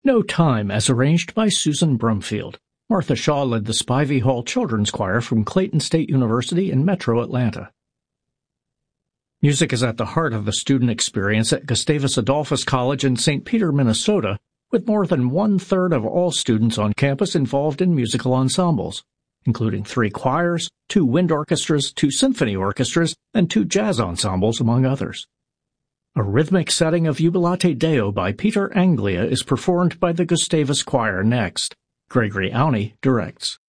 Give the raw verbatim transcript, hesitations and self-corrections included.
No Time as arranged by Susan Brumfield. Martha Shaw led the Spivey Hall Children's Choir from Clayton State University in Metro Atlanta. Music is at the heart of the student experience at Gustavus Adolphus College in Saint Peter, Minnesota, with more than one-third of all students on campus involved in musical ensembles, including three choirs, two wind orchestras, two symphony orchestras, and two jazz ensembles, among others. A rhythmic setting of Jubilate Deo by Peter Anglia is performed by the Gustavus Choir next. Gregory Auney directs.